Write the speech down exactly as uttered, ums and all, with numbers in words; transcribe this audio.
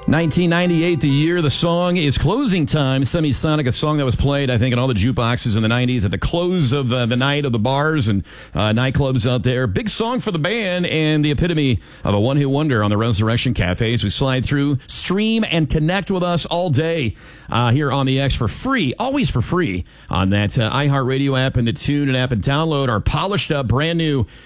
nineteen ninety-eight, the year the song is Closing Time. Semisonic, a song that was played, I think, in all the jukeboxes in the nineties at the close of uh, the night of the bars and uh, nightclubs out there. Big song for the band and the epitome of a one-hit wonder on the Resurrection Cafe as we slide through, stream, and connect with us all day uh, here on the X for free, always for free, on that uh, iHeartRadio app and the TuneIn app, and download our polished up, brand new